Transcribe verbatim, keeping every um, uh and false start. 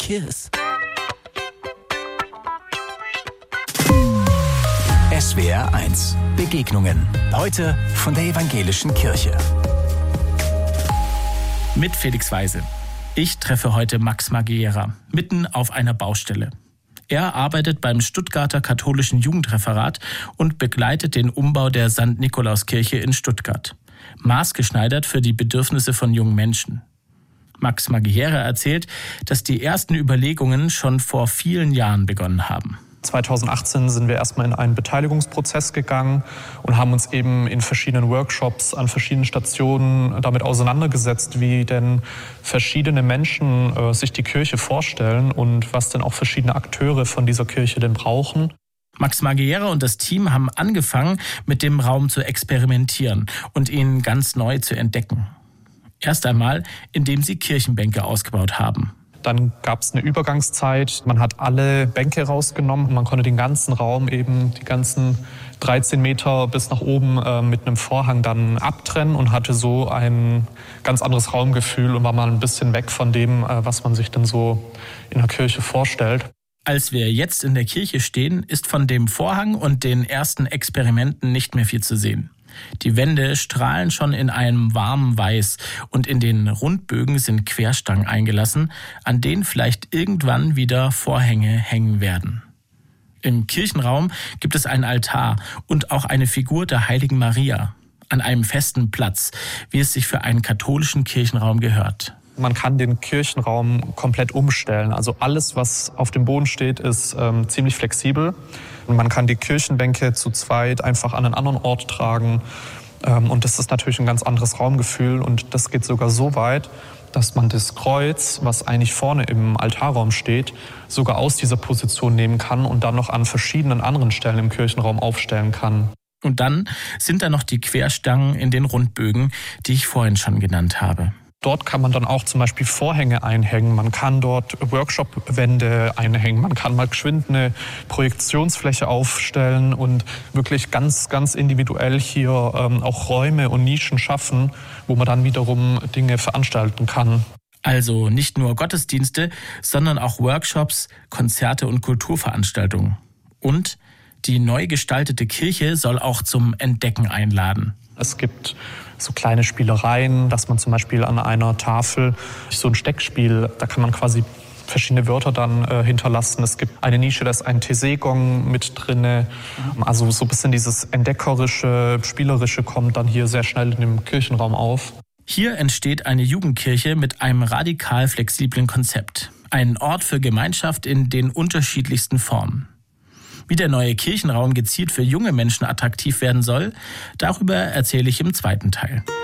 Kiss. S W R eins. Begegnungen. Heute von der Evangelischen Kirche. Mit Felix Weise. Ich treffe heute Max Magiera, mitten auf einer Baustelle. Er arbeitet beim Stuttgarter Katholischen Jugendreferat und begleitet den Umbau der Sankt Nikolauskirche in Stuttgart. Maßgeschneidert für die Bedürfnisse von jungen Menschen. Max Magiera erzählt, dass die ersten Überlegungen schon vor vielen Jahren begonnen haben. zweitausendachtzehn sind wir erstmal in einen Beteiligungsprozess gegangen und haben uns eben in verschiedenen Workshops an verschiedenen Stationen damit auseinandergesetzt, wie denn verschiedene Menschen äh, sich die Kirche vorstellen und was denn auch verschiedene Akteure von dieser Kirche denn brauchen. Max Magiera und das Team haben angefangen, mit dem Raum zu experimentieren und ihn ganz neu zu entdecken. Erst einmal, indem sie Kirchenbänke ausgebaut haben. Dann gab es eine Übergangszeit. Man hat alle Bänke rausgenommen und man konnte den ganzen Raum, eben die ganzen dreizehn Meter bis nach oben äh, mit einem Vorhang dann abtrennen und hatte so ein ganz anderes Raumgefühl und war mal ein bisschen weg von dem, äh, was man sich dann so in der Kirche vorstellt. Als wir jetzt in der Kirche stehen, ist von dem Vorhang und den ersten Experimenten nicht mehr viel zu sehen. Die Wände strahlen schon in einem warmen Weiß und in den Rundbögen sind Querstangen eingelassen, an denen vielleicht irgendwann wieder Vorhänge hängen werden. Im Kirchenraum gibt es einen Altar und auch eine Figur der Heiligen Maria an einem festen Platz, wie es sich für einen katholischen Kirchenraum gehört. Man kann den Kirchenraum komplett umstellen. Also alles, was auf dem Boden steht, ist ähm, ziemlich flexibel. Und man kann die Kirchenbänke zu zweit einfach an einen anderen Ort tragen. Ähm, und das ist natürlich ein ganz anderes Raumgefühl. Und das geht sogar so weit, dass man das Kreuz, was eigentlich vorne im Altarraum steht, sogar aus dieser Position nehmen kann und dann noch an verschiedenen anderen Stellen im Kirchenraum aufstellen kann. Und dann sind da noch die Querstangen in den Rundbögen, die ich vorhin schon genannt habe. Dort kann man dann auch zum Beispiel Vorhänge einhängen, man kann dort Workshop-Wände einhängen, man kann mal geschwind eine Projektionsfläche aufstellen und wirklich ganz, ganz individuell hier ähm, auch Räume und Nischen schaffen, wo man dann wiederum Dinge veranstalten kann. Also nicht nur Gottesdienste, sondern auch Workshops, Konzerte und Kulturveranstaltungen. Und die neu gestaltete Kirche soll auch zum Entdecken einladen. Es gibt so kleine Spielereien, dass man zum Beispiel an einer Tafel so ein Steckspiel, da kann man quasi verschiedene Wörter dann äh, hinterlassen. Es gibt eine Nische, da ist ein Tesegong mit drin. Also so ein bisschen dieses Entdeckerische, Spielerische kommt dann hier sehr schnell in dem Kirchenraum auf. Hier entsteht eine Jugendkirche mit einem radikal flexiblen Konzept. Ein Ort für Gemeinschaft in den unterschiedlichsten Formen. Wie der neue Kirchenraum gezielt für junge Menschen attraktiv werden soll, darüber erzähle ich im zweiten Teil.